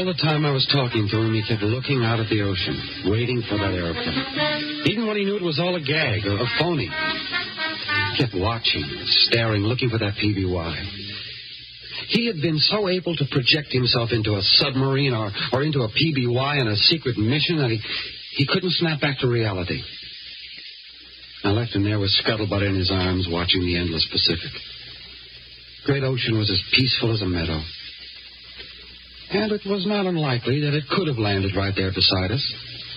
All the time I was talking to him, he kept looking out at the ocean, waiting for that airplane. Even when he knew it was all a gag, a phony. He kept watching, staring, looking for that PBY. He had been so able to project himself into a submarine or into a PBY on a secret mission that he couldn't snap back to reality. I left him there with Scuttlebutt in his arms, watching the endless Pacific. Great Ocean was as peaceful as a meadow. And it was not unlikely that it could have landed right there beside us.